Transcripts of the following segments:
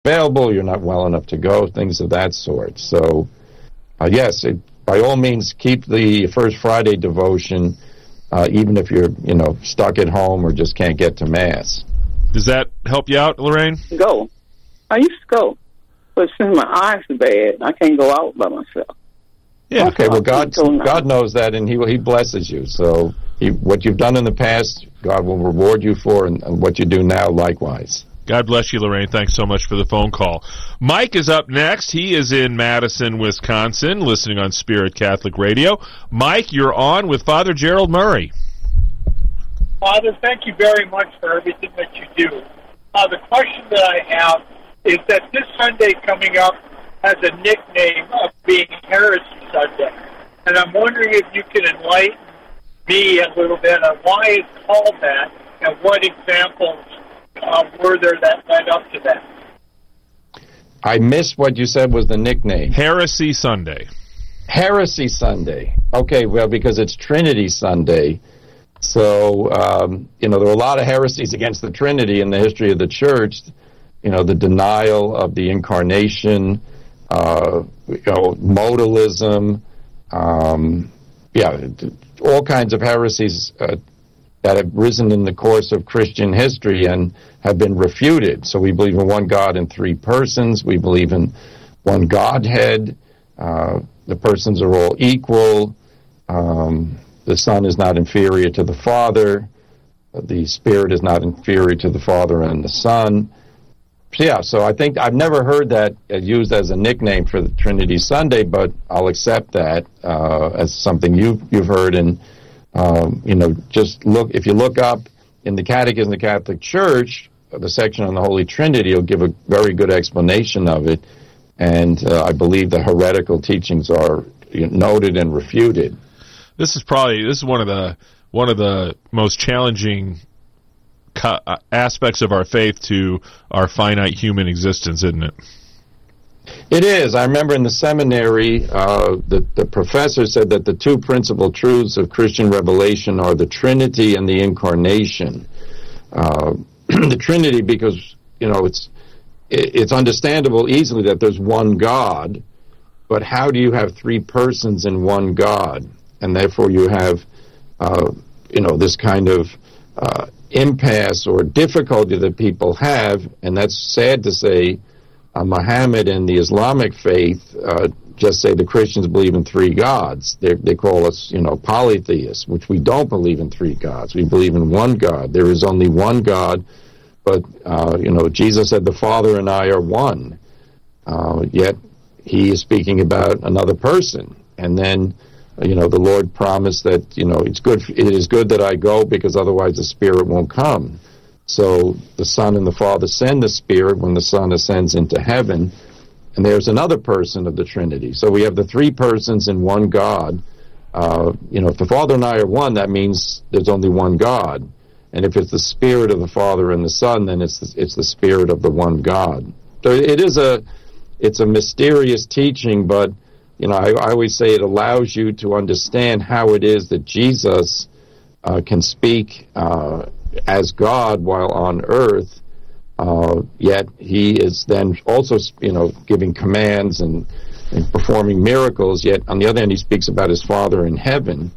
available, you're not well enough to go, things of that sort. So, yes, by all means, keep the First Friday devotion, even if you're, stuck at home or just can't get to Mass. Does that help you out, Lorraine? Go. I used to go, but since my eyes are bad, I can't go out by myself. Yeah. Okay, well, God knows that, and He blesses you. So what you've done in the past, God will reward you for, and what you do now, likewise. God bless you, Lorraine. Thanks so much for the phone call. Mike is up next. He is in Madison, Wisconsin, listening on Spirit Catholic Radio. Mike, you're on with Father Gerald Murray. Father, thank you very much for everything that you do. The question that I have is that this Sunday coming up has a nickname of being Heresy Sunday. And I'm wondering if you can enlighten me a little bit on why it's called that and what examples were there that led up to that. I missed what you said was the nickname. Heresy Sunday. Heresy Sunday. Okay, well, because it's Trinity Sunday. So, there were a lot of heresies against the Trinity in the history of the Church. The denial of the Incarnation, modalism, all kinds of heresies that have risen in the course of Christian history and have been refuted. So we believe in one God in three persons. We believe in one Godhead. The persons are all equal. The Son is not inferior to the Father. The Spirit is not inferior to the Father and the Son. So I think I've never heard that used as a nickname for the Trinity Sunday, but I'll accept that as something you've heard. And just look, if you look up in the Catechism of the Catholic Church, the section on the Holy Trinity will give a very good explanation of it. And I believe the heretical teachings are noted and refuted. This is one of the most challenging aspects of our faith to our finite human existence, isn't it? It is. I remember in the seminary, the professor said that the two principal truths of Christian revelation are the Trinity and the Incarnation. The Trinity, because it's understandable easily that there's one God, but how do you have three persons in one God? And therefore you have, this kind of impasse or difficulty that people have, and that's sad to say. Muhammad and the Islamic faith just say the Christians believe in three gods. They call us, polytheists, which we don't believe in three gods. We believe in one God. There is only one God, but, Jesus said the Father and I are one. Yet he is speaking about another person. And then, the Lord promised that, it is good that I go because otherwise the Spirit won't come. So the Son and the Father send the Spirit when the Son ascends into heaven, and there's another person of the Trinity. So we have the three persons in one God. If the Father and I are one, that means there's only one God. And if it's the Spirit of the Father and the Son, then it's the Spirit of the one God. So it's a mysterious teaching, but I always say it allows you to understand how it is that Jesus can speak as God while on earth, yet he is then also, giving commands and performing miracles, yet on the other hand he speaks about his Father in heaven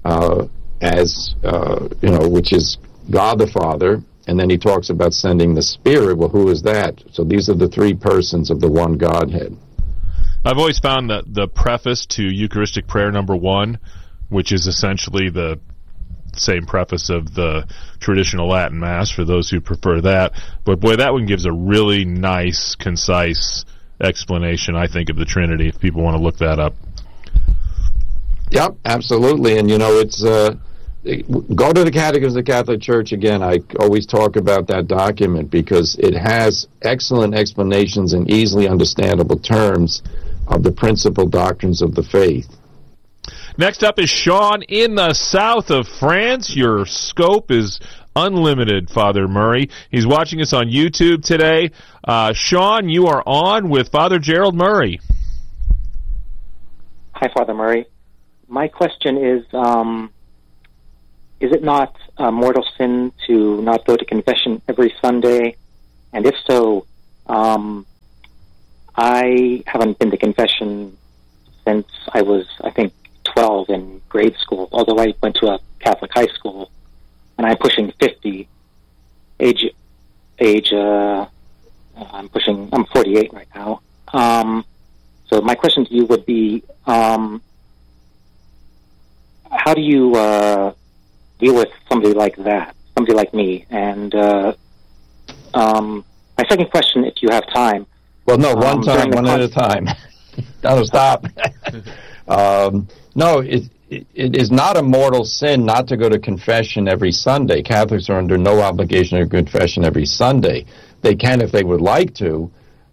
which is God the Father, and then he talks about sending the Spirit. Well, who is that? So these are the three persons of the one Godhead. I've always found that the preface to Eucharistic Prayer number 1, which is essentially the same preface of the traditional Latin Mass for those who prefer that. But boy, that one gives a really nice, concise explanation, I think, of the Trinity, if people want to look that up. Yep, absolutely. And, it's go to the Catechism of the Catholic Church again. I always talk about that document because it has excellent explanations in easily understandable terms of the principal doctrines of the faith. Next up is Sean in the south of France. Your scope is unlimited, Father Murray. He's watching us on YouTube today. Sean, you are on with Father Gerald Murray. Hi, Father Murray. My question is it not a mortal sin to not go to confession every Sunday? And if so, I haven't been to confession since I was, I think, 12 in grade school, although I went to a Catholic high school, and I'm pushing 50. I'm 48 right now. So my question to you would be, how do you deal with somebody like that, somebody like me? And my second question, if you have time. Well, no, one at a time. No, stop. No, it is not a mortal sin not to go to confession every Sunday. Catholics are under no obligation to confession every Sunday. They can if they would like to.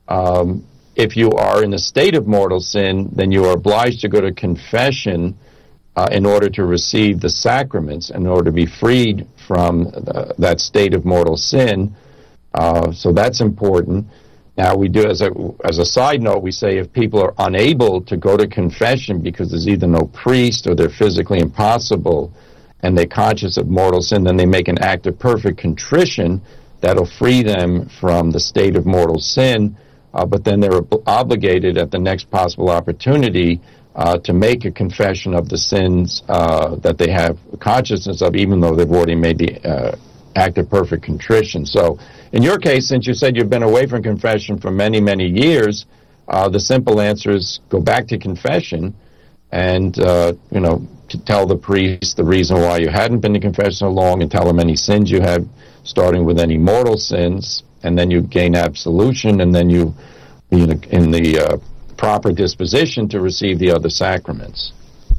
If you are in a state of mortal sin, then you are obliged to go to confession in order to receive the sacraments, in order to be freed from that state of mortal sin. So that's important. Now, we do, as a side note, we say if people are unable to go to confession because there's either no priest or they're physically impossible and they're conscious of mortal sin, then they make an act of perfect contrition that'll free them from the state of mortal sin, but then they're obligated at the next possible opportunity to make a confession of the sins that they have consciousness of, even though they've already made the act of perfect contrition. So in your case, since you said you've been away from confession for many, many years, the simple answer is go back to confession and, to tell the priest the reason why you hadn't been to confession so long, and tell him any sins you have, starting with any mortal sins, and then you gain absolution, and then you be in the proper disposition to receive the other sacraments.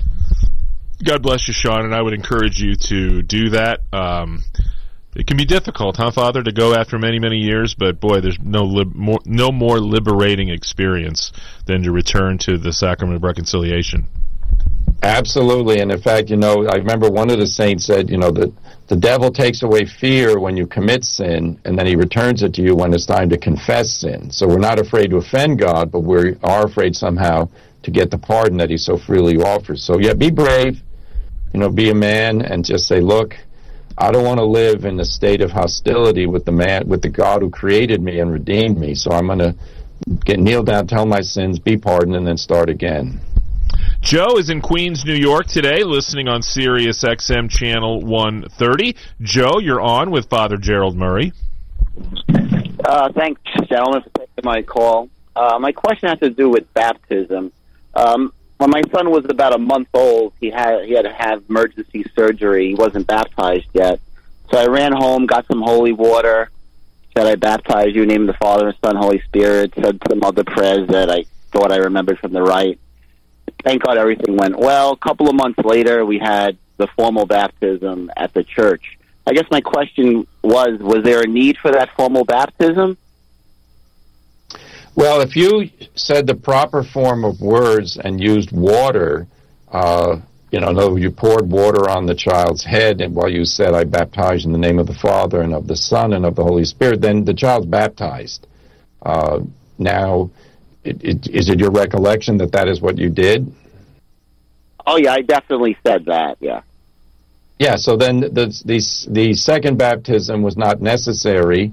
God bless you, Sean, and I would encourage you to do that. It can be difficult, huh, Father, to go after many, many years, but boy, there's no more liberating experience than to return to the sacrament of reconciliation. Absolutely, and in fact, I remember one of the saints said, that the devil takes away fear when you commit sin, and then he returns it to you when it's time to confess sin. So we're not afraid to offend God, but we are afraid somehow to get the pardon that he so freely offers. So yeah, be brave, be a man, and just say, look, I don't want to live in a state of hostility with the God who created me and redeemed me. So I'm going to kneel down, tell my sins, be pardoned, and then start again. Joe is in Queens, New York today, listening on Sirius XM Channel 130. Joe, you're on with Father Gerald Murray. Thanks, gentlemen, for taking my call. My question has to do with baptism. When my son was about a month old, he had to have emergency surgery. He wasn't baptized yet. So I ran home, got some holy water, said I baptize you in the name of the Father, and Son, Holy Spirit, said some other prayers that I thought I remembered from the rite. Thank God everything went well. A couple of months later, we had the formal baptism at the church. I guess my question was there a need for that formal baptism? Well, if you said the proper form of words and used water, you poured water on the child's head, and while you said, I baptize in the name of the Father and of the Son and of the Holy Spirit, then the child's baptized. Now, is it your recollection that is what you did? Oh, yeah, I definitely said that, yeah. Yeah, so then the second baptism was not necessary.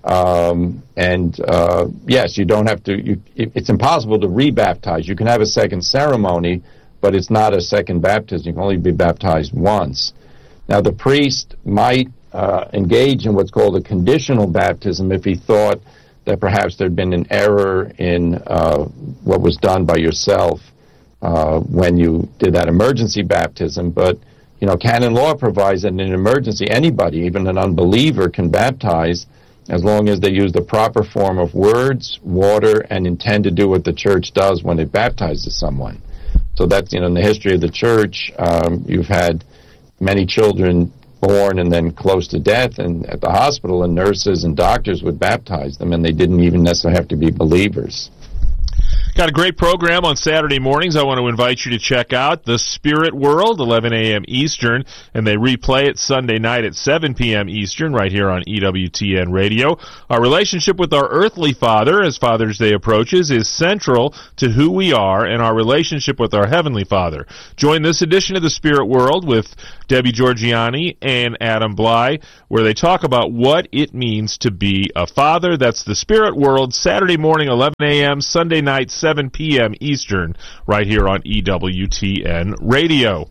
Yes, you don't have to. It's impossible to rebaptize. You can have a second ceremony, but it's not a second baptism. You can only be baptized once. Now, the priest might engage in what's called a conditional baptism if he thought that perhaps there'd been an error in what was done by yourself when you did that emergency baptism. But canon law provides that in an emergency, anybody, even an unbeliever, can baptize, as long as they use the proper form of words, water, and intend to do what the church does when it baptizes someone. So that's, in the history of the church, you've had many children born and then close to death, and at the hospital, and nurses and doctors would baptize them, and they didn't even necessarily have to be believers. Got a great program on Saturday mornings. I want to invite you to check out The Spirit World, 11 a.m. Eastern, and they replay it Sunday night at 7 p.m. Eastern right here on EWTN Radio. Our relationship with our earthly Father, as Father's Day approaches, is central to who we are and our relationship with our Heavenly Father. Join this edition of The Spirit World with Debbie Georgiani and Adam Bly, where they talk about what it means to be a father. That's The Spirit World, Saturday morning, 11 a.m., Sunday night, 7 p.m. Eastern, right here on EWTN Radio.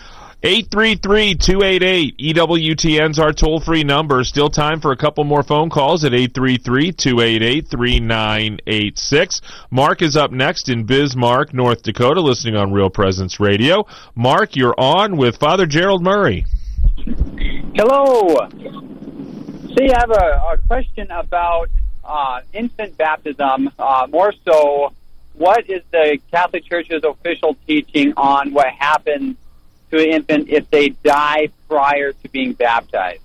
833-288, EWTN's our toll-free number. Still time for a couple more phone calls at 833-288-3986. Mark is up next in Bismarck, North Dakota, listening on Real Presence Radio. Mark, you're on with Father Gerald Murray. Hello. See, I have a question about infant baptism, more so, what is the Catholic Church's official teaching on what happens to an infant if they die prior to being baptized?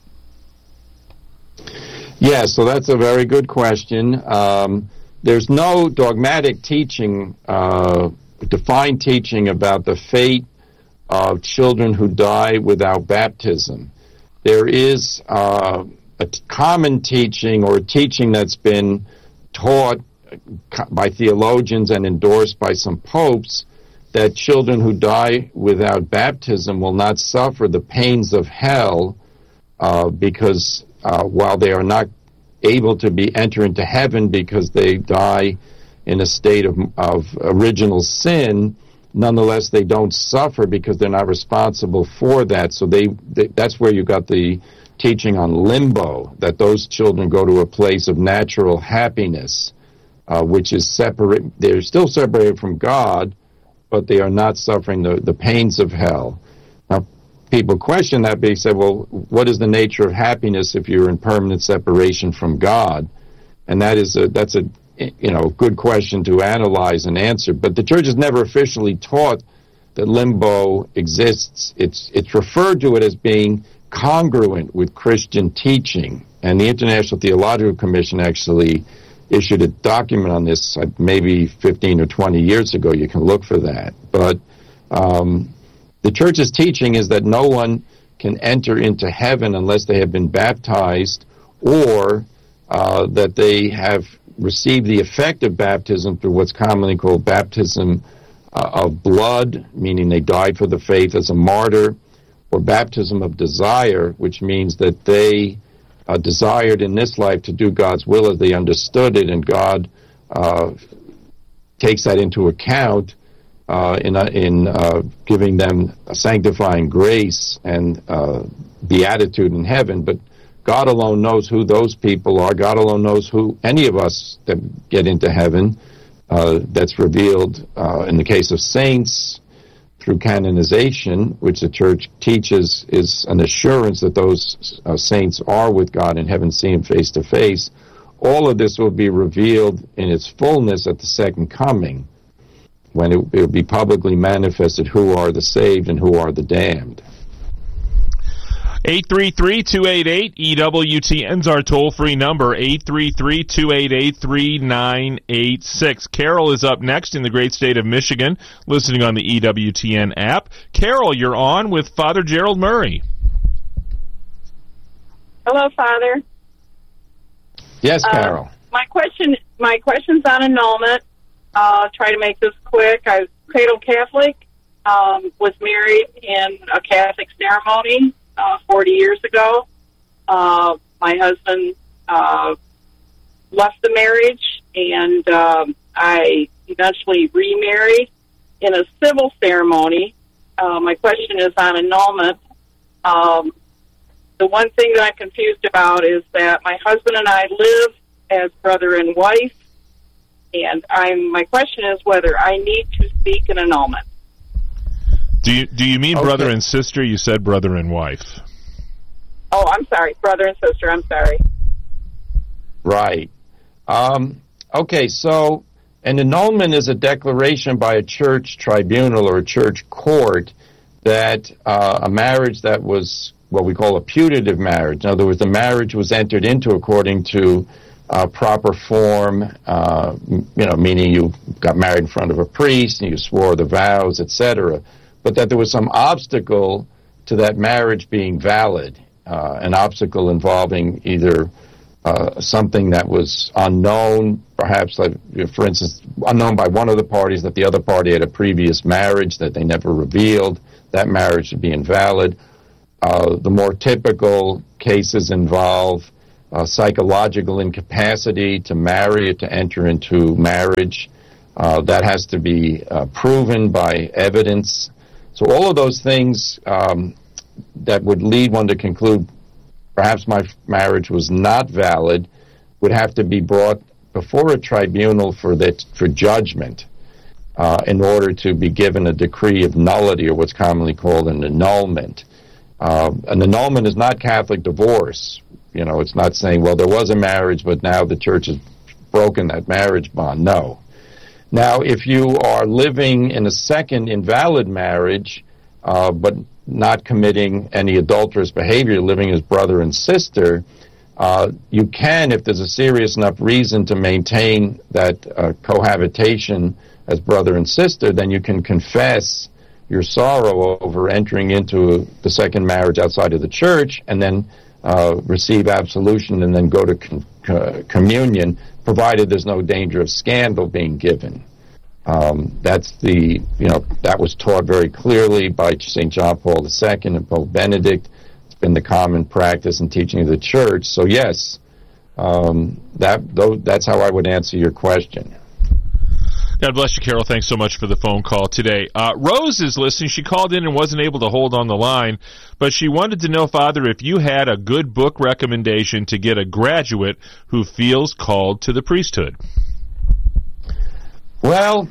Yeah, so that's a very good question. There's no dogmatic teaching, defined teaching about the fate of children who die without baptism. There is a common teaching, or a teaching that's been taught by theologians and endorsed by some popes, that children who die without baptism will not suffer the pains of hell because while they are not able to enter into heaven because they die in a state of original sin, nonetheless they don't suffer because they're not responsible for that. So that's where you got the teaching on limbo, that those children go to a place of natural happiness, which is separate. They're still separated from God, but they are not suffering the pains of hell. Now, people question that, but they say, well, what is the nature of happiness if you're in permanent separation from God? And that's a good question to analyze and answer. But the Church has never officially taught that limbo exists. It's referred to it as being congruent with Christian teaching, and the International Theological Commission actually issued a document on this maybe 15 or 20 years ago. You can look for that. But the Church's teaching is that no one can enter into heaven unless they have been baptized, or that they have received the effect of baptism through what's commonly called baptism of blood, meaning they died for the faith as a martyr, or baptism of desire, which means that they desired in this life to do God's will as they understood it, and God takes that into account in giving them a sanctifying grace and beatitude in heaven. But God alone knows who those people are. God alone knows who any of us that get into heaven. That's revealed in the case of saints through canonization, which the Church teaches is an assurance that those saints are with God in heaven, see Him face to face. All of this will be revealed in its fullness at the second coming, when it will be publicly manifested who are the saved and who are the damned. 833-288-EWTN's our toll-free number, 833-288-3986. Carol is up next in the great state of Michigan, listening on the EWTN app. Carol, you're on with Father Gerald Murray. Hello, Father. Yes, Carol. My question's on annulment. I'll try to make this quick. I was cradle Catholic, was married in a Catholic ceremony 40 years ago. My husband left the marriage, and I eventually remarried in a civil ceremony. My question is on annulment. The one thing that I'm confused about is that my husband and I live as brother and wife, and my question is whether I need to seek an annulment. Do you mean brother and sister? You said brother and wife. Oh, I'm sorry. Brother and sister, I'm sorry. Right. Okay, so an annulment is a declaration by a church tribunal or a church court that a marriage that was what we call a putative marriage. In other words, the marriage was entered into according to proper form, meaning you got married in front of a priest and you swore the vows, etc., but that there was some obstacle to that marriage being valid, an obstacle involving either something that was unknown, perhaps, like, for instance, unknown by one of the parties, that the other party had a previous marriage that they never revealed, that marriage would be invalid. The more typical cases involve psychological incapacity to marry or to enter into marriage. That has to be proven by evidence. So all of those things that would lead one to conclude perhaps my marriage was not valid would have to be brought before a tribunal for judgment in order to be given a decree of nullity, or what's commonly called an annulment. An annulment is not Catholic divorce. It's not saying, well, there was a marriage, but now the church has broken that marriage bond. No. Now, if you are living in a second invalid marriage, but not committing any adulterous behavior, living as brother and sister, you can, if there's a serious enough reason to maintain that cohabitation as brother and sister, then you can confess your sorrow over entering into the second marriage outside of the church, and then receive absolution, and then go to communion, provided there's no danger of scandal being given. That was taught very clearly by St. John Paul II and Pope Benedict. It's been the common practice and teaching of the church. So yes, that's how I would answer your question. God bless you, Carol. Thanks so much for the phone call today. Rose is listening. She called in and wasn't able to hold on the line, but she wanted to know, Father, if you had a good book recommendation to get a graduate who feels called to the priesthood. Well,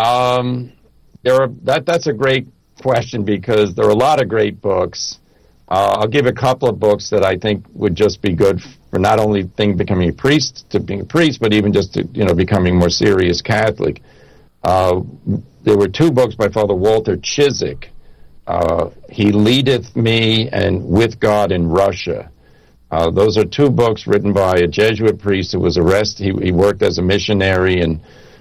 that's a great question, because there are a lot of great books. I'll give a couple of books that I think would just be good for not only becoming a priest, but even just to, becoming more serious Catholic. There were two books by Father Walter Chiswick, He Leadeth Me and With God in Russia. Those are two books written by a Jesuit priest who was arrested. He worked as a missionary in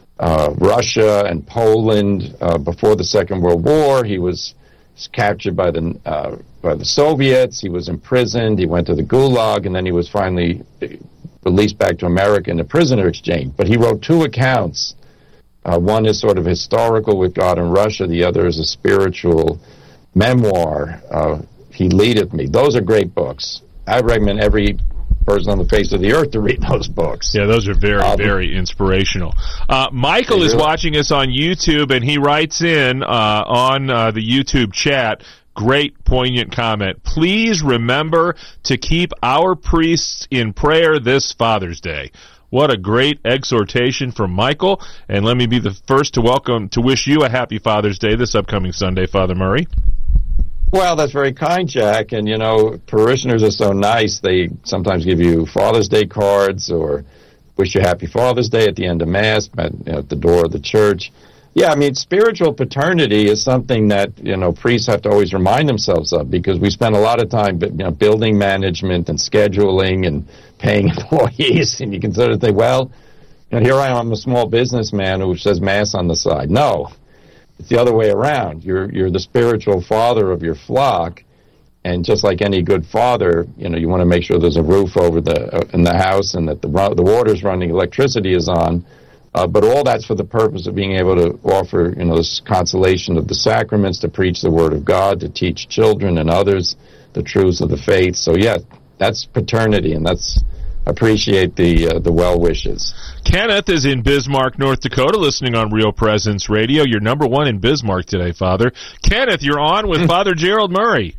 Russia and Poland before the Second World War. He was captured by the Soviets. He was imprisoned. He went to the Gulag, and then he was finally released back to America in a prisoner exchange. But he wrote two accounts. One is sort of historical, With God in Russia. The other is a spiritual memoir, He Leadeth Me. Those are great books. I recommend every person on the face of the earth to read those books. Yeah, those are very, very inspirational. Michael is watching us on YouTube, and he writes in on the YouTube chat, great, poignant comment. Please remember to keep our priests in prayer this Father's Day. What a great exhortation from Michael. And let me be the first to wish you a happy Father's Day this upcoming Sunday, Father Murray. Well, that's very kind, Jack. And, parishioners are so nice. They sometimes give you Father's Day cards or wish you Happy Father's Day at the end of Mass, at the door of the church. Yeah, spiritual paternity is something that, priests have to always remind themselves of, because we spend a lot of time, building management and scheduling and paying employees, and you can sort of think, well, here I am, I'm a small businessman who says Mass on the side. No, it's the other way around. You're the spiritual father of your flock, and just like any good father, you want to make sure there's a roof over in the house, and that the water's running, electricity is on. But all that's for the purpose of being able to offer, this consolation of the sacraments, to preach the Word of God, to teach children and others the truths of the faith. So, yeah, that's paternity, and appreciate the well wishes. Kenneth is in Bismarck, North Dakota, listening on Real Presence Radio. You're number one in Bismarck today, Father. Kenneth, you're on with Father Gerald Murray.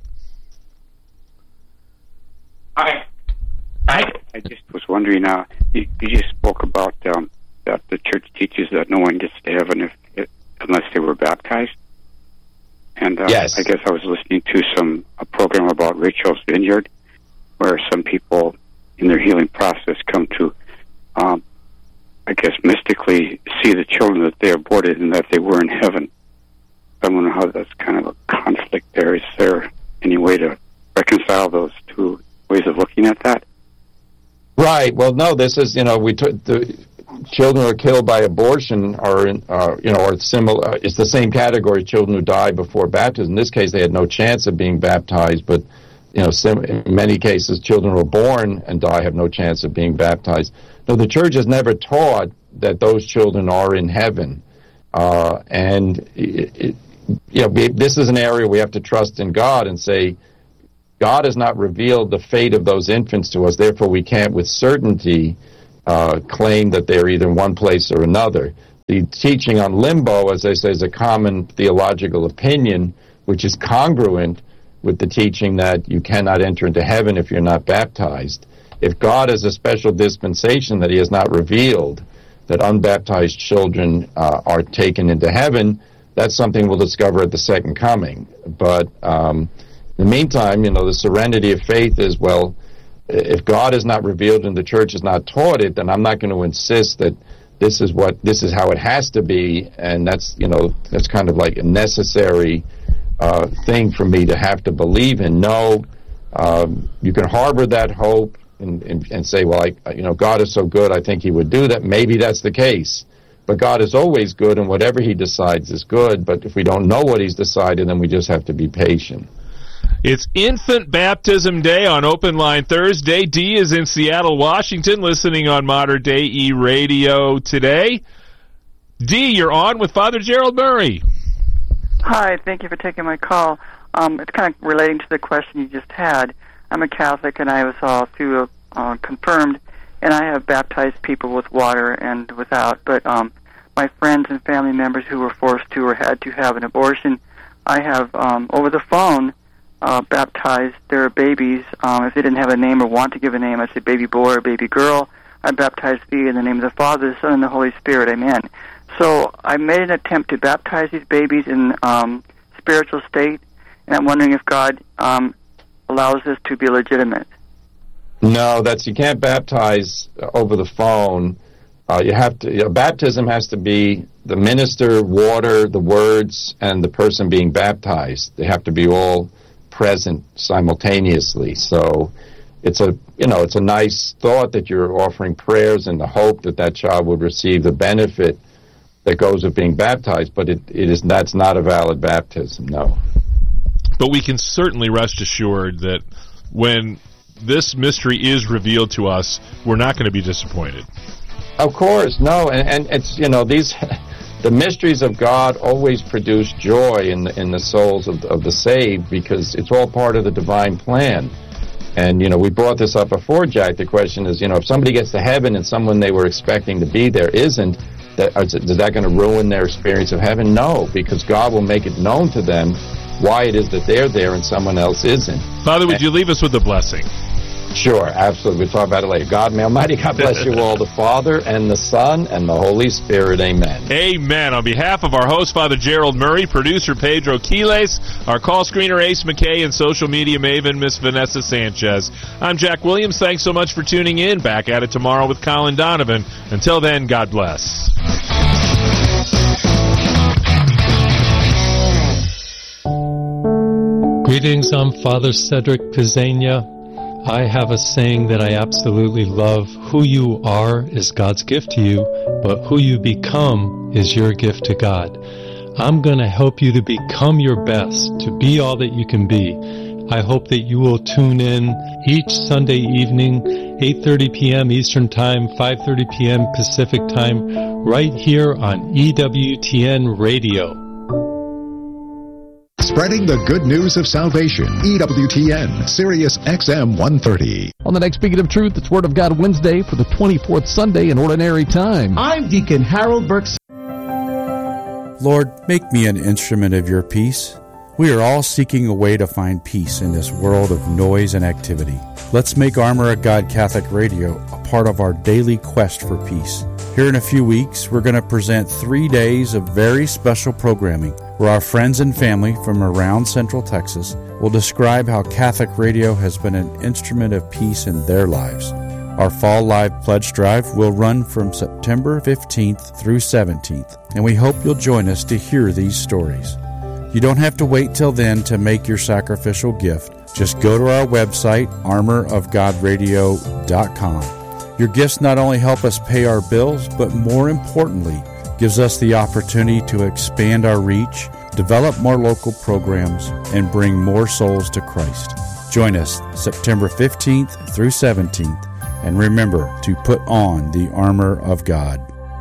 Hi. I just was wondering, you just spoke about that the church teaches that no one gets to heaven unless they were baptized. And yes. I guess I was listening to a program about Rachel's Vineyard, where some people in their healing process come to, I guess, mystically see the children that they aborted and that they were in heaven. I wonder how that's kind of a conflict there. Is there any way to reconcile those two ways of looking at that? Right. Well, no, this is, the children who are killed by abortion are similar. It's the same category, children who die before baptism. In this case, they had no chance of being baptized, but, in many cases, children who are born and die have no chance of being baptized. No, the church has never taught that those children are in heaven. This is an area we have to trust in God and say, God has not revealed the fate of those infants to us, therefore we can't with certainty claim that they're either in one place or another. The teaching on limbo, as I say, is a common theological opinion, which is congruent with the teaching that you cannot enter into heaven if you're not baptized. If God has a special dispensation that he has not revealed, that unbaptized children are taken into heaven, that's something we'll discover at the second coming. But in the meantime, the serenity of faith is, well, if God has not revealed and the church has not taught it, then I'm not going to insist that this is how it has to be, and that's kind of like a necessary thing for me to have to believe in. No, you can harbor that hope and say, well, God is so good, I think he would do that. Maybe that's the case. But God is always good, and whatever he decides is good. But if we don't know what he's decided, then we just have to be patient. It's Infant Baptism Day on Open Line Thursday. Dee is in Seattle, Washington, listening on Modern Day E-Radio today. Dee, you're on with Father Gerald Murray. Hi, thank you for taking my call. It's kind of relating to the question you just had. I'm a Catholic, and I was confirmed, and I have baptized people with water and without. But my friends and family members who were forced to or had to have an abortion, I have, over the phone, baptized their babies. If they didn't have a name or want to give a name, I say baby boy or baby girl. I baptize thee in the name of the Father, the Son, and the Holy Spirit. Amen. So I made an attempt to baptize these babies in spiritual state, and I'm wondering if God allows this to be legitimate. No, you can't baptize over the phone. Baptism has to be the minister, water, the words, and the person being baptized. They have to be all present simultaneously. So it's a nice thought that you're offering prayers in the hope that child would receive the benefit that goes with being baptized, but that's not a valid baptism, no. But we can certainly rest assured that when this mystery is revealed to us, we're not going to be disappointed. Of course, no, and it's the mysteries of God always produce joy in the souls of the saved, because it's all part of the divine plan. And we brought this up before, Jack. The question is, if somebody gets to heaven and someone they were expecting to be there isn't, is that going to ruin their experience of heaven? No, because God will make it known to them why it is that they're there and someone else isn't. Father, would you leave us with a blessing? Sure, absolutely. We'll talk about it later. God, may Almighty God bless you all, the Father and the Son and the Holy Spirit. Amen. Amen. On behalf of our host, Father Gerald Murray, producer Pedro Quiles, our call screener Ace McKay, and social media maven Miss Vanessa Sanchez, I'm Jack Williams. Thanks so much for tuning in. Back at it tomorrow with Colin Donovan. Until then, God bless. Greetings, I'm Father Cedric Pizzania. I have a saying that I absolutely love. Who you are is God's gift to you, but who you become is your gift to God. I'm going to help you to become your best, to be all that you can be. I hope that you will tune in each Sunday evening, 8:30 p.m. Eastern Time, 5:30 p.m. Pacific Time, right here on EWTN Radio. Spreading the good news of salvation. EWTN, Sirius XM 130. On the next Beacon of Truth, it's Word of God Wednesday for the 24th Sunday in Ordinary Time. I'm Deacon Harold Burks. Lord, make me an instrument of your peace. We are all seeking a way to find peace in this world of noise and activity. Let's make Armor of God Catholic Radio a part of our daily quest for peace. Here in a few weeks, we're going to present 3 days of very special programming where our friends and family from around Central Texas will describe how Catholic radio has been an instrument of peace in their lives. Our Fall Live Pledge Drive will run from September 15th through 17th, and we hope you'll join us to hear these stories. You don't have to wait till then to make your sacrificial gift. Just go to our website, armorofgodradio.com, Your gifts not only help us pay our bills, but more importantly, gives us the opportunity to expand our reach, develop more local programs, and bring more souls to Christ. Join us September 15th through 17th, and remember to put on the armor of God.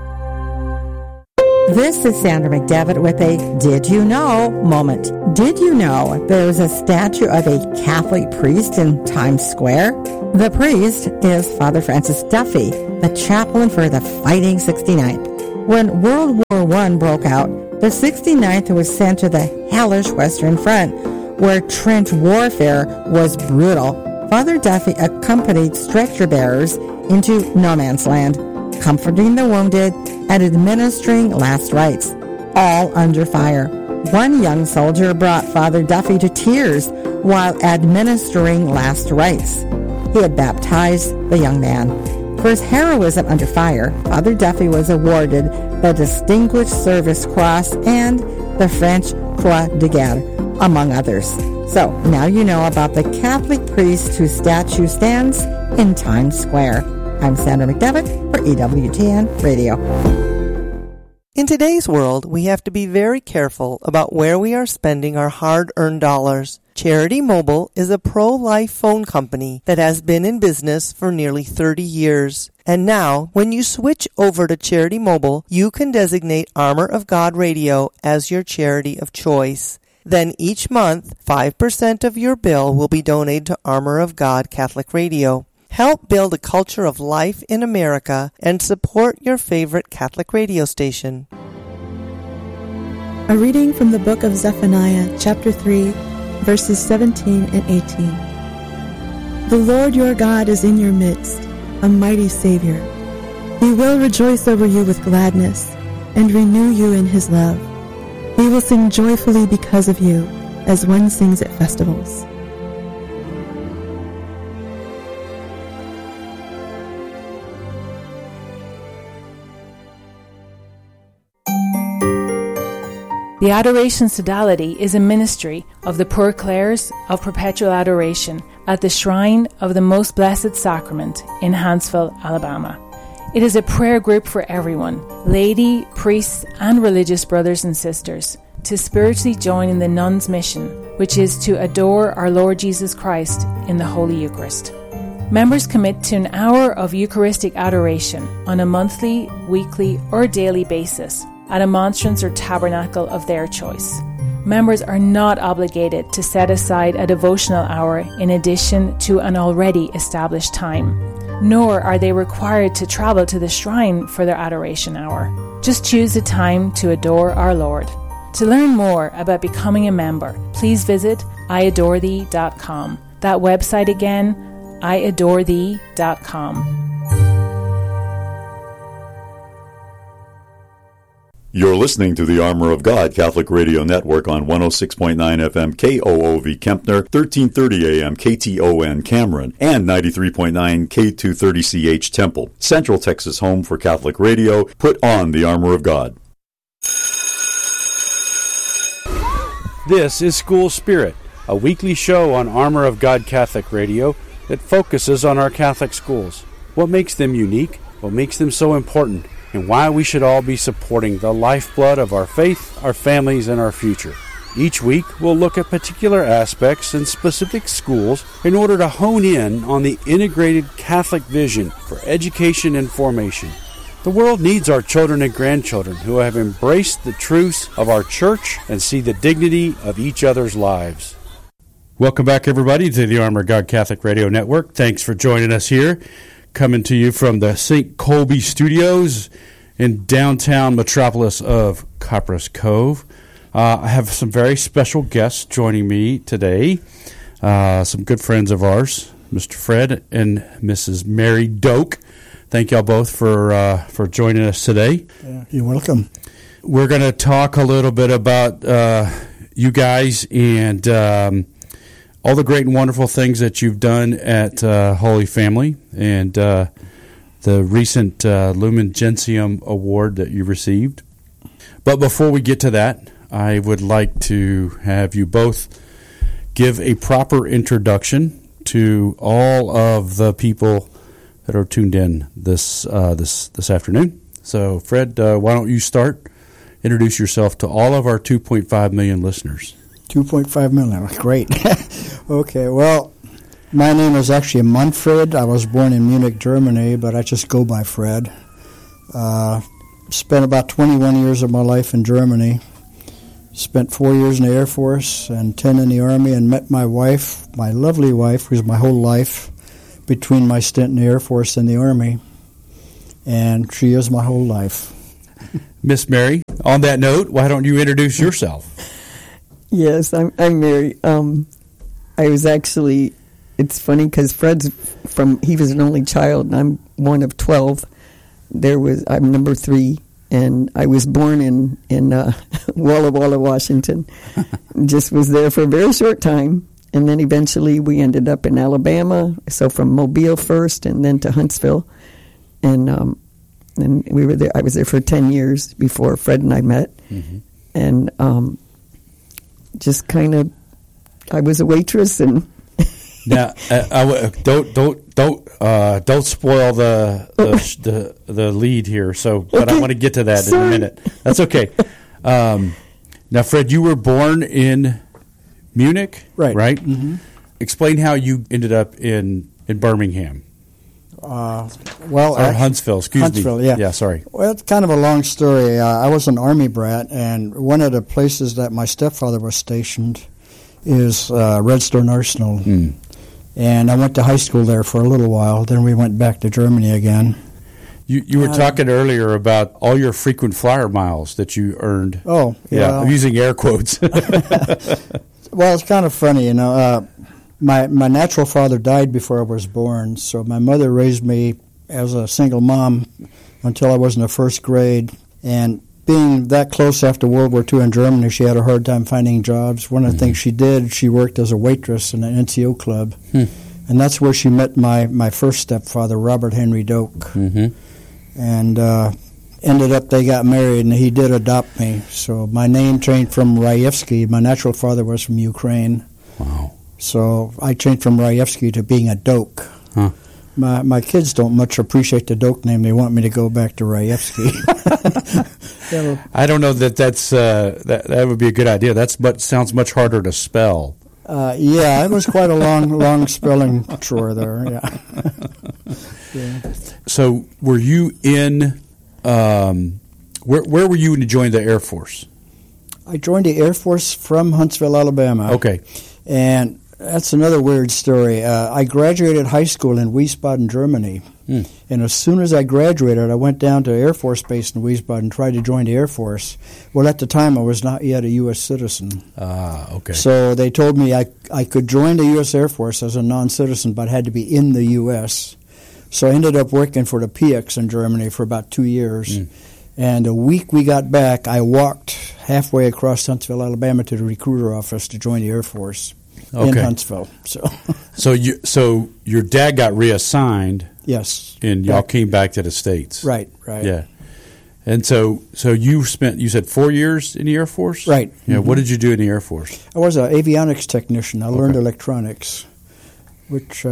This is Sandra McDevitt with a Did You Know moment. Did you know there's a statue of a Catholic priest in Times Square? The priest is Father Francis Duffy, the chaplain for the Fighting 69th. When World War I broke out, the 69th was sent to the hellish Western Front, where trench warfare was brutal. Father Duffy accompanied stretcher bearers into no man's land, comforting the wounded and administering last rites, all under fire. One young soldier brought Father Duffy to tears while administering last rites. He had baptized the young man. For his heroism under fire, Father Duffy was awarded the Distinguished Service Cross and the French Croix de Guerre, among others. So, now you know about the Catholic priest whose statue stands in Times Square. I'm Sandra McDevitt for EWTN Radio. In today's world, we have to be very careful about where we are spending our hard-earned dollars. Charity Mobile is a pro-life phone company that has been in business for nearly 30 years. And now, when you switch over to Charity Mobile, you can designate Armor of God Radio as your charity of choice. Then each month, 5% of your bill will be donated to Armor of God Catholic Radio. Help build a culture of life in America and support your favorite Catholic radio station. A reading from the book of Zephaniah, chapter 3, verses 17 and 18. The Lord your God is in your midst, a mighty Savior. He will rejoice over you with gladness and renew you in his love. He will sing joyfully because of you, as one sings at festivals. The Adoration Sodality is a ministry of the Poor Clares of Perpetual Adoration at the Shrine of the Most Blessed Sacrament in Huntsville, Alabama. It is a prayer group for everyone, laity, priests, and religious brothers and sisters, to spiritually join in the nuns' mission, which is to adore our Lord Jesus Christ in the Holy Eucharist. Members commit to an hour of Eucharistic adoration on a monthly, weekly, or daily basis at a monstrance or tabernacle of their choice. Members are not obligated to set aside a devotional hour in addition to an already established time, nor are they required to travel to the shrine for their adoration hour. Just choose a time to adore our Lord. To learn more about becoming a member, please visit iadorethee.com. That website again, iadorethee.com. You're listening to the Armor of God Catholic Radio Network on 106.9 FM KOOV Kempner, 1330 AM KTON Cameron, and 93.9 K230CH Temple. Central Texas home for Catholic radio. Put on the Armor of God. This is School Spirit, a weekly show on Armor of God Catholic Radio that focuses on our Catholic schools. What makes them unique, what makes them so important, and why we should all be supporting the lifeblood of our faith, our families, and our future. Each week, we'll look at particular aspects in specific schools in order to hone in on the integrated Catholic vision for education and formation. The world needs our children and grandchildren who have embraced the truths of our church and see the dignity of each other's lives. Welcome back, everybody, to the Armor of God Catholic Radio Network. Thanks for joining us here. Coming to you from the St. Colby Studios in downtown metropolis of Copperas Cove. I have some very special guests joining me today. Some good friends of ours, Mr. Fred and Mrs. Mary Doak. Thank y'all both for joining us today. Yeah, you're welcome. We're going to talk a little bit about you guys and all the great and wonderful things that you've done at Holy Family and the recent Lumen Gentium Award that you received. But before we get to that, I would like to have you both give a proper introduction to all of the people that are tuned in this afternoon. So, Fred, why don't you start? Introduce yourself to all of our 2.5 million listeners. 2.5 million, great. Okay, well, my name is actually Manfred. I was born in Munich, Germany, but I just go by Fred. Spent about 21 years of my life in Germany. Spent 4 years in the Air Force and 10 in the Army, and met my wife, my lovely wife, who's my whole life, between my stint in the Air Force and the Army. And she is my whole life. Miss Mary, on that note, why don't you introduce yourself? Yes, I'm Mary. I was actually, it's funny because Fred's he was an only child, and I'm one of 12. I'm number 3. And I was born in Walla Walla, Washington. Just was there for a very short time. And then eventually we ended up in Alabama. So from Mobile first and then to Huntsville. And we were there. I was there for 10 years before Fred and I met. Mm-hmm. And just kind of, I was a waitress and... Now, don't spoil the lead here. So, but okay. I want to get to that in a minute. That's okay. Now, Fred, you were born in Munich, right? Mm-hmm. Explain how you ended up in Birmingham. Or Huntsville. Huntsville, me. Yeah, sorry. Well, it's kind of a long story. I was an Army brat, and one of the places that my stepfather was stationed is Redstone Arsenal. Mm. And I went to high school there for a little while. Then we went back to Germany again. You were talking earlier about all your frequent flyer miles that you earned. Oh, yeah. I'm using air quotes. Well, it's kind of funny, you know. My natural father died before I was born, so my mother raised me as a single mom until I was in the first grade. And being that close after World War II in Germany, she had a hard time finding jobs. One of the things she did, she worked as a waitress in an NCO club. And that's where she met my first stepfather, Robert Henry Doak. Mm-hmm. And ended up they got married, and he did adopt me. So my name changed from Rayevsky. My natural father was from Ukraine. Wow. So I changed from Rayevsky to being a Doak. Huh. My kids don't much appreciate the Doak name. They want me to go back to Rayevsky. I don't know that's that would be a good idea. Sounds much harder to spell. Yeah, it was quite a long spelling chore there. Yeah. Yeah. So, were you in? Where were you when you joined the Air Force? I joined the Air Force from Huntsville, Alabama. Okay, and that's another weird story. I graduated high school in Wiesbaden, Germany. And as soon as I graduated, I went down to Air Force Base in Wiesbaden and tried to join the Air Force. Well, at the time, I was not yet a U.S. citizen. Okay. So they told me I could join the U.S. Air Force as a non-citizen, but had to be in the U.S. So I ended up working for the PX in Germany for about 2 years. And a week we got back, I walked halfway across Huntsville, Alabama to the recruiter office to join the Air Force in Huntsville. So your dad got reassigned. Yes. And y'all came back to the States. Right. Yeah. And so you said 4 years in the Air Force? Right. Yeah. Mm-hmm. What did you do in the Air Force? I was an avionics technician. I learned electronics, which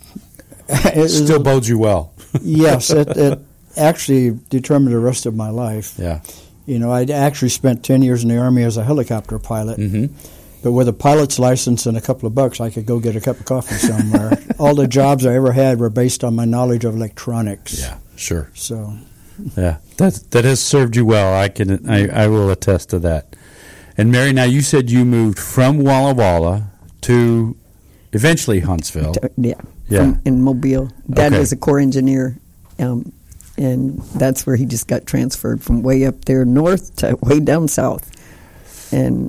it still bodes you well. Yes, it actually determined the rest of my life. Yeah. You know, I actually spent 10 years in the Army as a helicopter pilot. Mm-hmm. But with a pilot's license and a couple of bucks, I could go get a cup of coffee somewhere. All the jobs I ever had were based on my knowledge of electronics. Yeah, sure. So, yeah, that has served you well. I will attest to that. And Mary, now you said you moved from Walla Walla to eventually Huntsville. In Mobile. Dad was a Corps engineer, and that's where he just got transferred from way up there north to way down south, and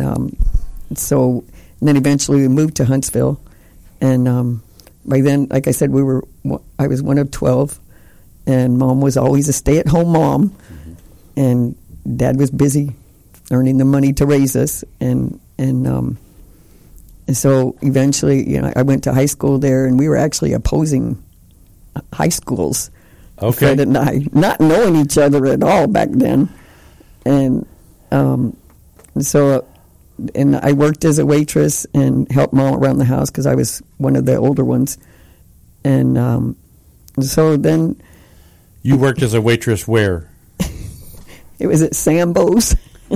so then eventually we moved to Huntsville, and by then, like I said, I was one of 12, and Mom was always a stay-at-home mom, and Dad was busy earning the money to raise us, and so eventually, I went to high school there, and we were actually opposing high schools. Okay. Fred and I, not knowing each other at all back then, and so I worked as a waitress and helped Mom around the house because I was one of the older ones, and So then... You worked as a waitress where? It was at Sambo's.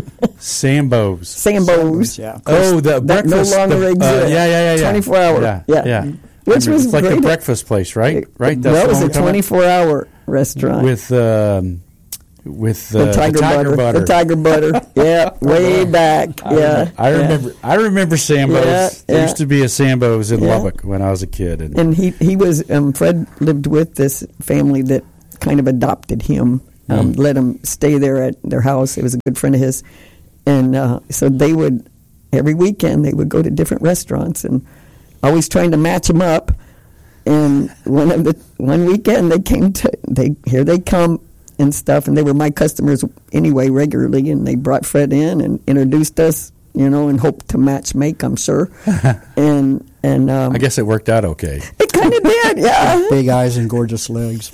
Sambo's. Yeah. Oh, the breakfast. No longer exists. Yeah. 24 hour. Yeah. Which was it's like great. a breakfast place, right? Right. That was a 24-hour restaurant with the tiger butter. The tiger butter. Yeah, way back. Yeah. I remember Sambo's. There used to be a Sambo's in Lubbock when I was a kid, and he was Fred lived with this family that kind of adopted him. Let him stay there at their house. It was a good friend of his, and so they would every weekend they would go to different restaurants and always trying to match them up. And one weekend here they come and stuff, and they were my customers anyway regularly, and they brought Fred in and introduced us, and hoped to make, I'm sure. and I guess it worked out okay. It kind of did, yeah. Big eyes and gorgeous legs.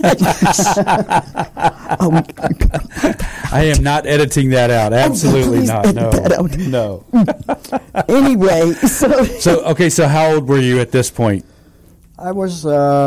I am not editing that out. Absolutely not. No. Anyway, so how old were you at this point? I was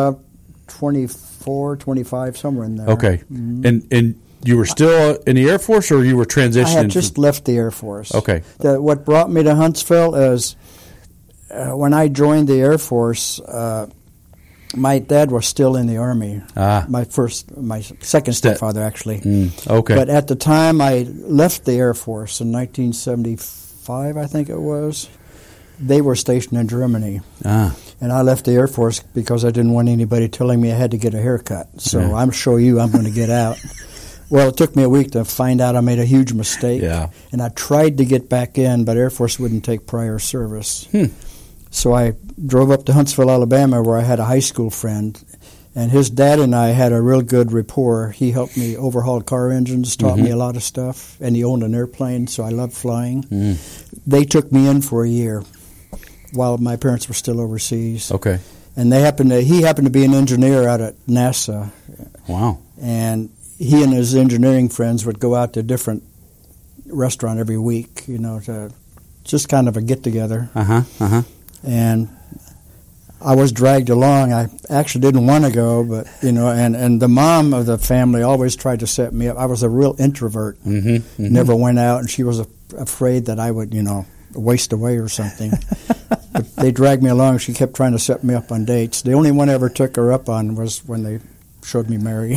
24, 25, somewhere in there. Okay. Mm-hmm. And you were still in the Air Force, or you were transitioning? I had just left the Air Force. Okay. What brought me to Huntsville is when I joined the Air Force, my dad was still in the Army. My second stepfather, actually. Okay. But at the time I left the Air Force in 1975, I think it was, they were stationed in Germany. And I left the Air Force because I didn't want anybody telling me I had to get a haircut. So I'm sure I'm going to get out. Well, it took me a week to find out I made a huge mistake. Yeah. And I tried to get back in, but Air Force wouldn't take prior service. So I drove up to Huntsville, Alabama, where I had a high school friend. And his dad and I had a real good rapport. He helped me overhaul car engines, taught me a lot of stuff. And he owned an airplane, so I loved flying. They took me in for a year while my parents were still overseas. Okay. And he happened to be an engineer out at NASA. Wow. And he and his engineering friends would go out to a different restaurant every week, to just kind of a get-together. And I was dragged along. I actually didn't want to go, but, and the mom of the family always tried to set me up. I was a real introvert, never went out, and she was afraid that I would, waste away or something. But they dragged me along. She kept trying to set me up on dates. The only one I ever took her up on was when they showed me Mary.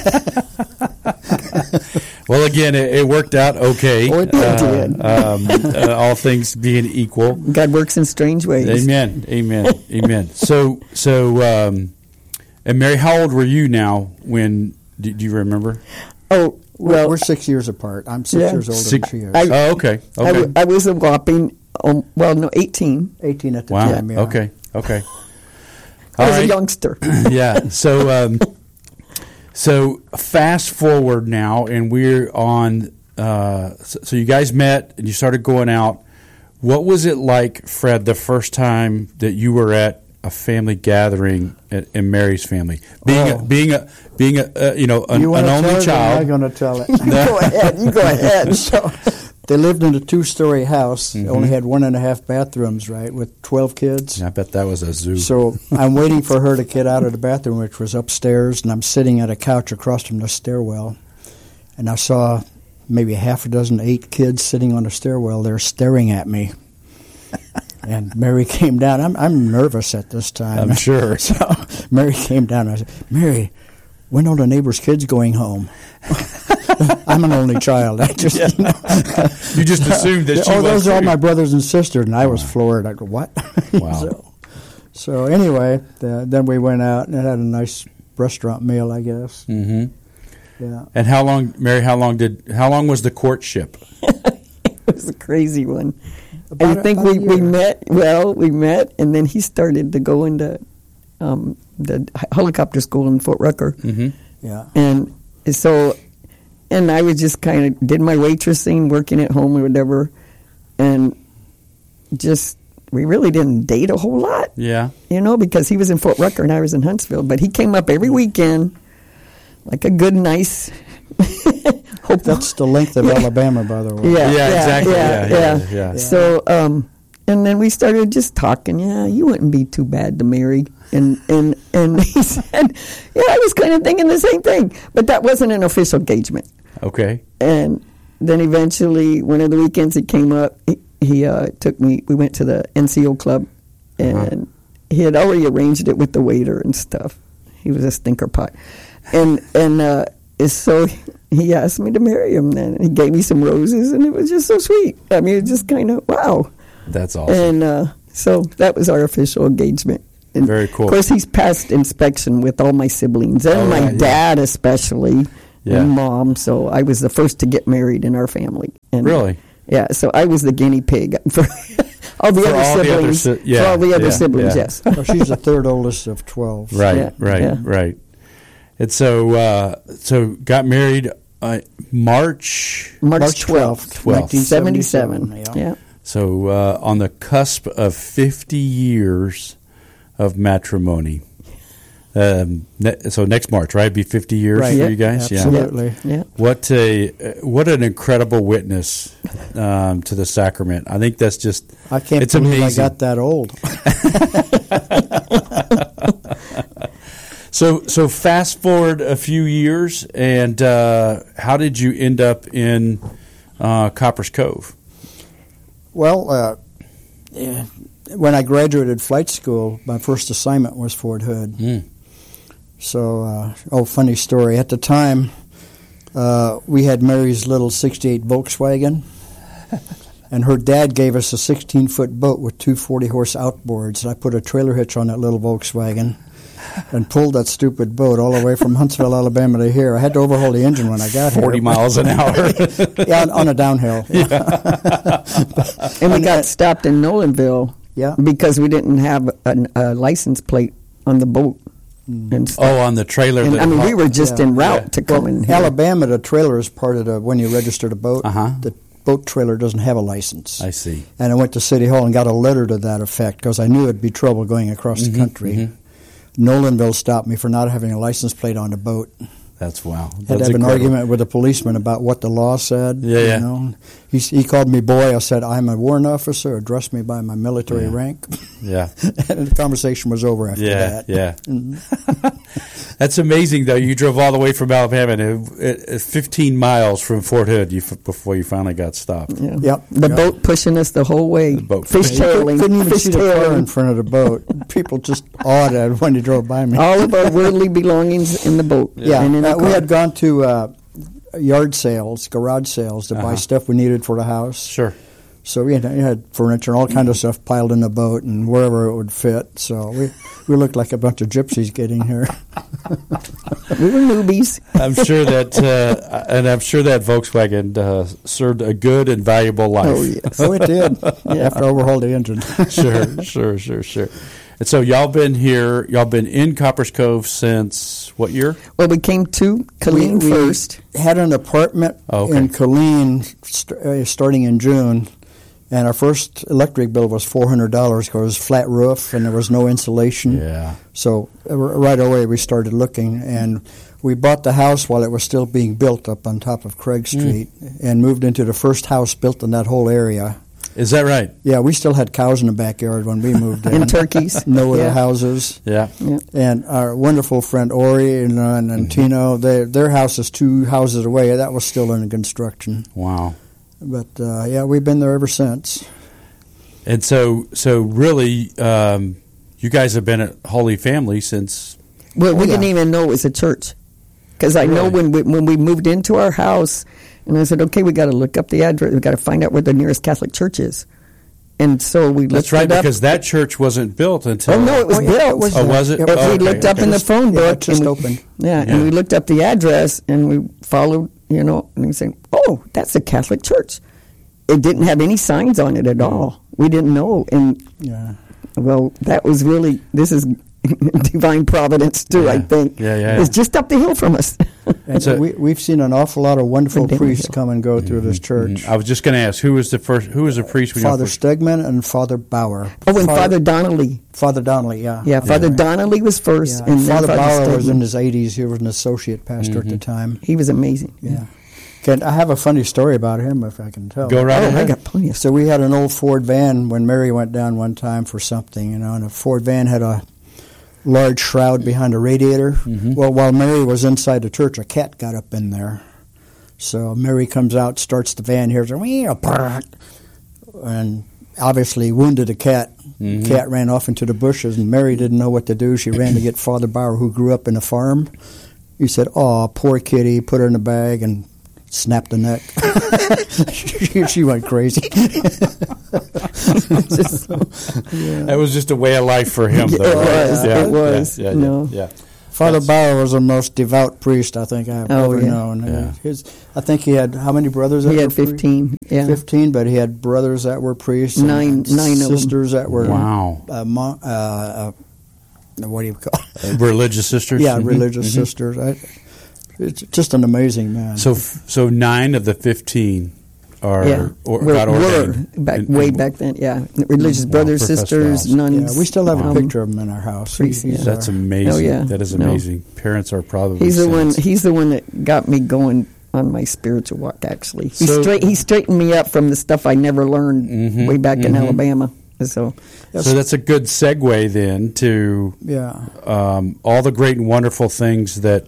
Well, again, it worked out okay. Oh, it did. All things being equal. God works in strange ways. Amen. So, and Mary, how old were you now when, do you remember? Oh, well. We're 6 years apart. I'm 6 years older than she is. Okay. I was a whopping, 18. 18 at the wow. time, yeah. Okay. I was a youngster. Yeah. So fast forward now, and we're on. So you guys met, and you started going out. What was it like, Fred, the first time that you were at a family gathering in Mary's family? Being an only child. I'm going to tell it. You go ahead. So, they lived in a 2-story house. Only had 1.5 bathrooms, right, with 12 kids. I bet that was a zoo. So I'm waiting for her to get out of the bathroom, which was upstairs, and I'm sitting at a couch across from the stairwell. And I saw maybe 8 kids sitting on the stairwell there staring at me. And Mary came down. I'm nervous at this time. I'm sure. So Mary came down, and I said, Mary, when are the neighbors' kids going home? I'm an only child. I just, you just assumed that she was. Those are all my brothers and sisters, and I was floored. I go, what? Wow. So anyway, then we went out and had a nice restaurant meal, I guess. Yeah. And how long was the courtship? It was a crazy one. I think we met, and then he started to go into the helicopter school in Fort Rucker. Yeah. And so, and I was just kind of did my waitressing, working at home or whatever, and we really didn't date a whole lot. Yeah. Because he was in Fort Rucker and I was in Huntsville, but he came up every weekend like a good, nice... That's the length of Alabama, by the way. Yeah, exactly. Yeah. So, And then we started just talking. Yeah, you wouldn't be too bad to marry. And he said, yeah, I was kind of thinking the same thing. But that wasn't an official engagement. Okay. And then eventually, one of the weekends it came up, he took me, we went to the NCO club, and he had already arranged it with the waiter and stuff. He was a stinker pot. And so he asked me to marry him then. And he gave me some roses, and it was just so sweet. I mean, it just kind of, wow. That's awesome. And so that was our official engagement. And very cool. Of course, he's passed inspection with all my siblings, and my dad especially, and Mom. So I was the first to get married in our family. And, really? Yeah, so I was the guinea pig for all the other siblings. For all the other siblings, yes. Well, she's the third oldest of 12. Right, right. And so got married March 12th, 1977. Yeah. So on the cusp of 50 years of matrimony. So next March, right? It'd be 50 years for you guys. Absolutely. Yeah. What an incredible witness to the sacrament. I think that's just. I can't believe amazing. I got that old. So fast forward a few years, and how did you end up in Copper's Cove? Well, when I graduated flight school, my first assignment was Fort Hood. So, funny story. At the time, we had Mary's little 68 Volkswagen, and her dad gave us a 16-foot boat with two 40-horse outboards. And I put a trailer hitch on that little Volkswagen and pulled that stupid boat all the way from Huntsville, Alabama to here. I had to overhaul the engine when I got 40 here. miles an hour. Yeah, on a downhill. And we got stopped in Nolanville because we didn't have a license plate on the boat. And on the trailer. And, I mean, we were just en route to come in here. Alabama, the trailer is part of the, when you register the boat, the boat trailer doesn't have a license. I see. And I went to City Hall and got a letter to that effect because I knew it'd be trouble going across the country. Nolanville stopped me for not having a license plate on the boat. That's wow. Had to have an argument with a policeman about what the law said. Yeah. You know? He called me boy. I said, I'm a warrant officer. Addressed me by my military rank. Yeah. And the conversation was over after that. Yeah. That's amazing, though. You drove all the way from Alabama to 15 miles from Fort Hood before you finally got stopped. Yeah. Yep. The boat pushing us the whole way. The boat. Fishtailing. Couldn't even see the car in front of the boat. People just awed at when he drove by me. All of our worldly belongings in the boat. Yeah. And in the we had gone to yard sales, garage sales to buy stuff we needed for the house. Sure. So we had furniture and all kind of stuff piled in the boat and wherever it would fit. So we looked like a bunch of gypsies getting here. We were newbies. I'm sure that Volkswagen served a good and valuable life. Oh, yes. Oh, it did. After I overhauled the engine. Sure. And so y'all been in Copper's Cove since what year? Well, we came to Killeen first. We had an apartment in Killeen starting in June, and our first electric bill was $400 because it was flat roof and there was no insulation. Yeah. So right away we started looking, and we bought the house while it was still being built up on top of Craig Street and moved into the first house built in that whole area. Is that right? Yeah, we still had cows in the backyard when we moved in. And turkeys. No other houses. Yeah. And our wonderful friend Ori and Tino, their house is 2 houses away. That was still under construction. Wow. But, we've been there ever since. And so really, you guys have been at Holy Family since... Well, we didn't even know it was a church. Because I know when we moved into our house... And I said, okay, we got to look up the address. We got to find out where the nearest Catholic church is. And so we looked That's right, it up. because that church wasn't built until... Oh, no, it was built. Was it? We looked up in the phone book. It just opened. And we looked up the address, and we followed, and we said, oh, that's a Catholic church. It didn't have any signs on it at all. We didn't know. And, well, that was really... This is... divine providence too, I think. It's just up the hill from us. And so we've seen an awful lot of wonderful priests come and go through this church. I was just going to ask, who was the priest? Father Stegman and Father Bauer. Oh, and Father Donnelly. Father Donnelly, yeah. Yeah, Father Donnelly was first. And Father then Bauer Stegman was in his 80s. He was an associate pastor at the time. He was amazing. Yeah. I have a funny story about him, if I can tell. Go right ahead. I got plenty of So we had an old Ford van when Mary went down one time for something, and the Ford van had a large shroud behind a radiator. Mm-hmm. Well, while Mary was inside the church, a cat got up in there. So Mary comes out, starts the van, hears a and obviously wounded the cat. Mm-hmm. Cat ran off into the bushes, and Mary didn't know what to do. She ran to get Father Bauer, who grew up in a farm. He said, "Oh, poor kitty," put her in a bag and snapped the neck. she went crazy. That was just a way of life for him, though. It was. Yeah. Father Bauer was the most devout priest I think I've ever known. Yeah. I think he had, how many brothers? He had 15. Yeah, 15, but he had brothers that were priests. Nine sisters that were. Wow. What do you call it? Religious sisters? Yeah, religious sisters. It's just an amazing man. So 9 of the 15 are got ordained. Way back then, religious brothers, sisters, nuns. Yeah, we still have a picture of him in our house. That's amazing. Oh, yeah. That is amazing. Parents are probably He's saints. the one that got me going on my spiritual walk, actually. He straightened me up from the stuff I never learned way back in Alabama. So that's a good segue then to all the great and wonderful things that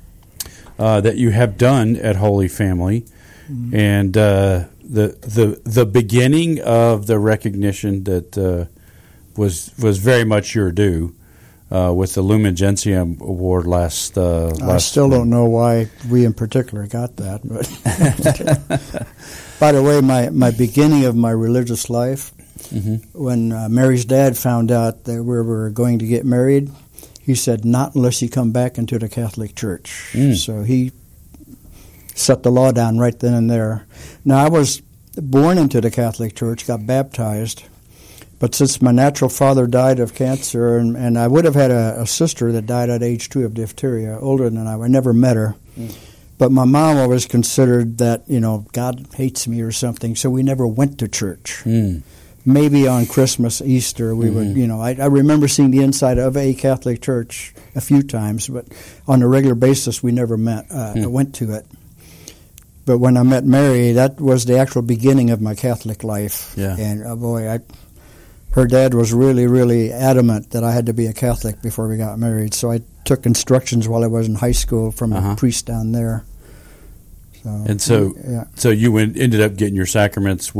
you have done at Holy Family, and the beginning of the recognition that was very much your due with the Lumen Gentium Award last. I still don't know why we in particular got that, but by the way, my beginning of my religious life. When Mary's dad found out that we were going to get married, he said, "Not unless you come back into the Catholic Church." So he set the law down right then and there. Now, I was born into the Catholic Church, got baptized, but since my natural father died of cancer, and I would have had a sister that died at age 2 of diphtheria, older than I never met her. But my mom always considered that, God hates me or something, so we never went to church. Maybe on Christmas, Easter, we would, I remember seeing the inside of a Catholic church a few times, but on a regular basis, we never went to it. But when I met Mary, that was the actual beginning of my Catholic life. Yeah. And, her dad was really, really adamant that I had to be a Catholic before we got married. So I took instructions while I was in high school from a priest down there. So you ended up getting your sacraments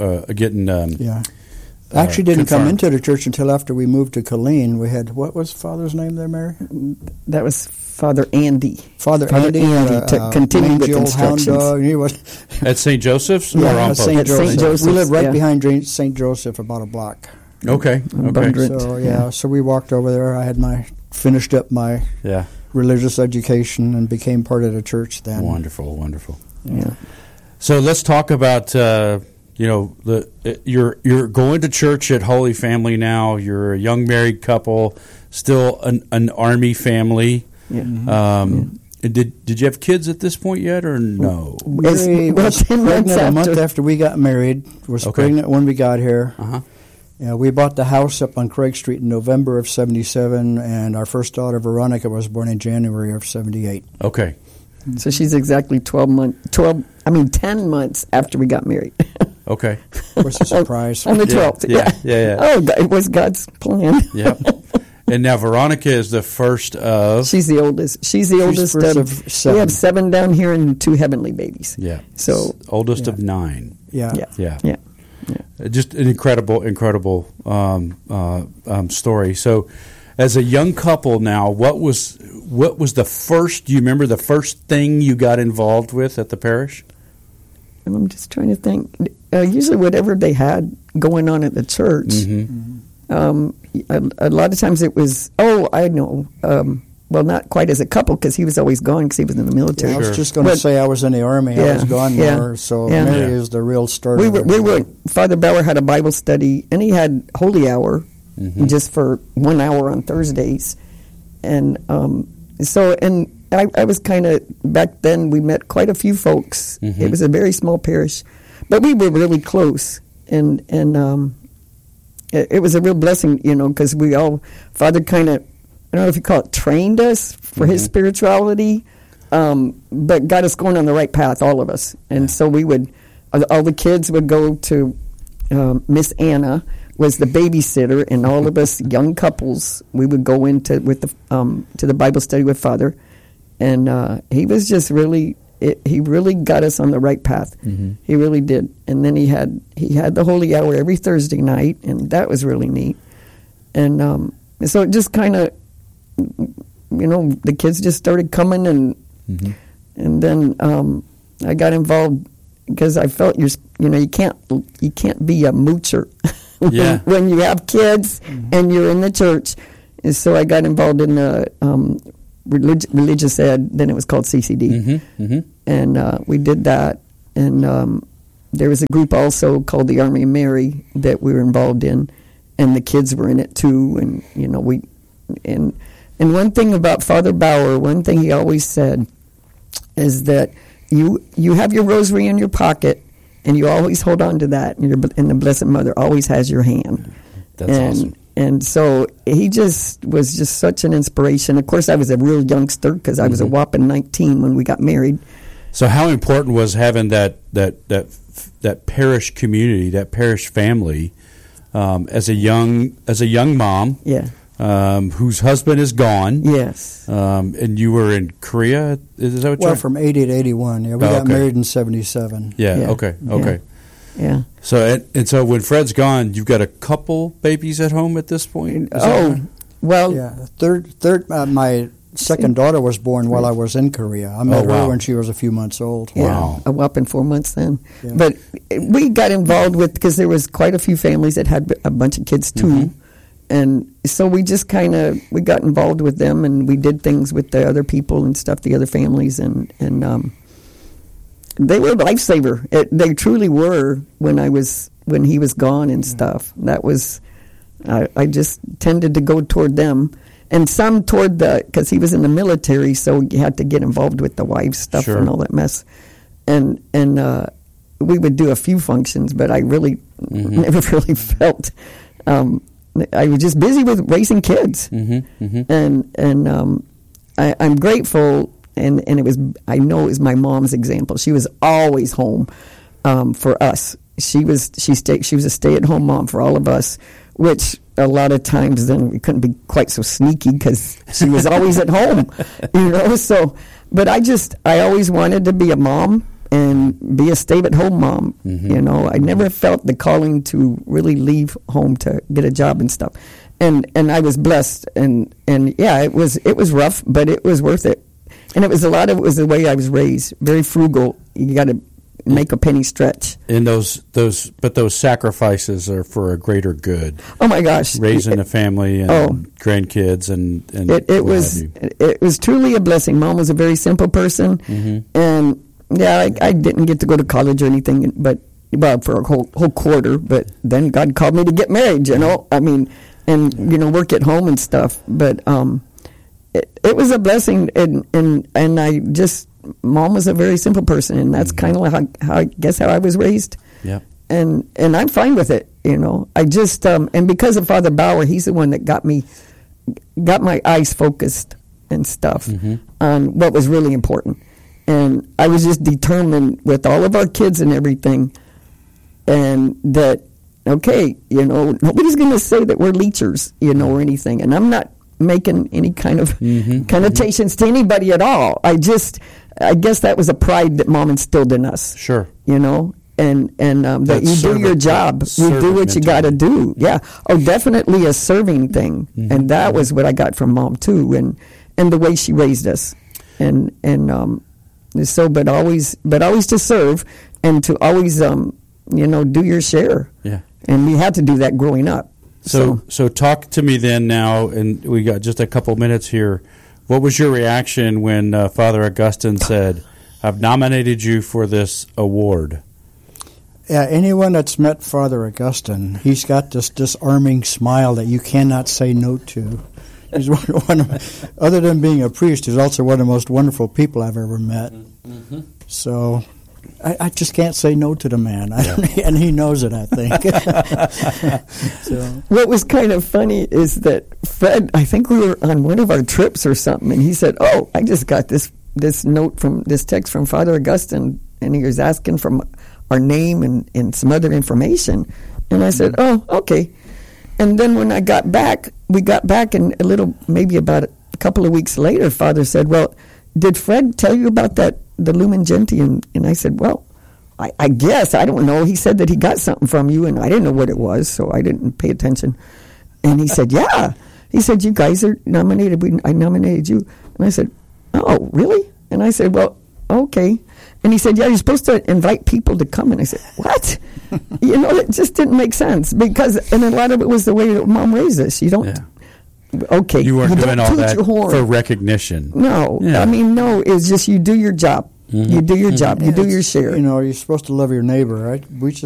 I actually didn't come into the church until after we moved to Killeen. We had, what was Father's name there, Mary? That was Father Andy. Father Andy to continue with instructions. He was at St. Joseph's? Yeah, at St. Joseph's. We lived right behind St. Joseph, about a block. Okay. So we walked over there. I had finished up my religious education and became part of the church then. Wonderful. Yeah. So let's talk about you're going to church at Holy Family now. You're a young married couple, still an Army family. Yeah. Did you have kids at this point yet, or no? Mary was pregnant a month after we got married. Was pregnant when we got here. Yeah, we bought the house up on Craig Street in November of '77, and our first daughter, Veronica, was born in January of '78. Okay. So she's exactly 10 months after we got married. Okay. What's a surprise? On the 12th. Yeah. Oh, it was God's plan. Yep. And now Veronica is the first of... She's the oldest. She's the oldest of 7. We have 7 down here and 2 heavenly babies. Yeah. So oldest of 9. Yeah. Just an incredible story. So, as a young couple now, what was the first? Do you remember the first thing you got involved with at the parish? I'm just trying to think. Usually, whatever they had going on at the church. A lot of times it was. I know. Well, not quite as a couple because he was always gone because he was in the military. I was just going to say I was in the Army. I was gone more, so Mary is the real starter. We were. Father Bauer had a Bible study, and he had Holy Hour just for 1 hour on Thursdays, and I was kind of back then. We met quite a few folks. It was a very small parish, but we were really close, and it was a real blessing, because Father kind of. I don't know if you call it trained us for his spirituality, but got us going on the right path, all of us. And so we would, all the kids would go to Miss Anna was the babysitter, and all of us young couples, we would go into to the Bible study with Father, and he was just really. He really got us on the right path. Mm-hmm. He really did. And then he had the Holy Hour every Thursday night, and that was really neat. And so it just kind of, the kids just started coming, and then I got involved because I felt you can't be a moocher when you have kids and you're in the church. And so I got involved in the religious ed, then it was called CCD, and we did that. And there was a group also called the Army of Mary that we were involved in, and the kids were in it too. And and one thing about Father Bauer, one thing he always said is that you have your rosary in your pocket, and you always hold on to that, and the Blessed Mother always has your hand. That's awesome. And so he was just such an inspiration. Of course, I was a real youngster because I was a whopping 19 when we got married. So how important was having that parish community, that parish family, as a young mom? Yeah. Whose husband is gone. Yes. And you were in Korea. Is that what you're? Well, from 80 to 81. Yeah, we got married in 77. Yeah. Okay. Yeah. So so when Fred's gone, you've got a couple babies at home at this point. Well, yeah. Third. My second daughter was born while I was in Korea. I met her when she was a few months old. Yeah, wow. A whopping 4 months then. Yeah. But we got involved because there was quite a few families that had a bunch of kids too, and so we just we got involved with them, and we did things with the other people and stuff, the other families, and they were a lifesaver. They truly were when he was gone and stuff. That was, I just tended to go toward them, and some toward because he was in the military, so you had to get involved with the wives stuff and all that mess. And we would do a few functions, but I really never really felt. I was just busy with raising kids, and I'm grateful. And I know it was my mom's example. She was always home for us. She was a stay-at-home mom for all of us, which a lot of times then we couldn't be quite so sneaky because she was always at home, So, but I always wanted to be a mom and be a stay-at-home mom. I never felt the calling to really leave home to get a job and stuff. And I was blessed, and yeah, it was rough, but it was worth it. And it was the way I was raised, very frugal. You got to make a penny stretch. And those sacrifices are for a greater good. Oh my gosh, raising a family and grandkids and it was truly a blessing. Mom was a very simple person, and yeah, I didn't get to go to college or anything, but for a whole quarter. But then God called me to get married. I mean, and work at home and stuff. But it was a blessing, and I just, Mom was a very simple person, and that's kind of how I was raised. Yeah. And I'm fine with it, I just, and because of Father Bauer, he's the one that got my eyes focused and stuff on what was really important. And I was just determined with all of our kids and everything, and that, okay, nobody's going to say that we're leechers, or anything. And I'm not making any kind of connotations to anybody at all. I guess that was a pride that Mom instilled in us. Sure. And that you do your job. You do what you got to do. Yeah. Oh, definitely a serving thing. And that was what I got from Mom too, and the way she raised us. And so, but always to serve and to always, do your share. Yeah. And we had to do that growing up. So talk to me then now, and we got just a couple minutes here. What was your reaction when Father Augustine said, "I've nominated you for this award"? Yeah, anyone that's met Father Augustine, he's got this disarming smile that you cannot say no to. He's other than being a priest, he's also one of the most wonderful people I've ever met. So I just can't say no to the man, and he knows it, I think. So. What was kind of funny is that Fred, I think we were on one of our trips or something, and he said, "Oh, I just got this this text from Father Augustine, and he was asking for our name and some other information. And I said, oh, okay. And then when we got back, and maybe about a couple of weeks later, Father said, well, did Fred tell you about the Lumen Gentium? And I said, well, I guess, I don't know. He said that he got something from you, and I didn't know what it was, so I didn't pay attention. And he said, yeah. He said, you guys are nominated. I nominated you. And I said, oh, really? And I said, well, okay. And he said, yeah, you're supposed to invite people to come. And I said, what? It just didn't make sense. And a lot of it was the way that Mom raised us. You don't... Yeah. Okay. You weren't doing all that for recognition. No. Yeah. I mean, no. It's just you do your job. Mm-hmm. You do your job. You do your share. You're supposed to love your neighbor, right? We